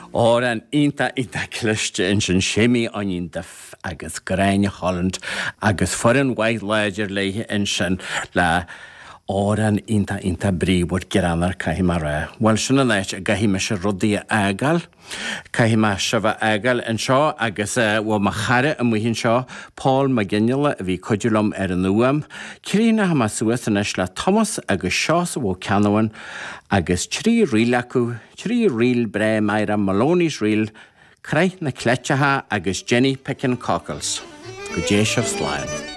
Or an inta cluiste in sin sémi anin def agus Gráine Holland agus foreign white ledger lei in sin la or an inta brí bud geranar caihimara. Well sinna leis gahime se rudí agal caihime se bh agal in seo agus wa machare a muhin seo Paul McGinnill a bhí codulum an nuam Círína ha suas an le Thomas agus Seás ó Canavan agus trí rilacu trí ril bre maira Maloney's ril Craith na Cletchaha agus Jenny Pickin Cockles. Go dé seo sláin.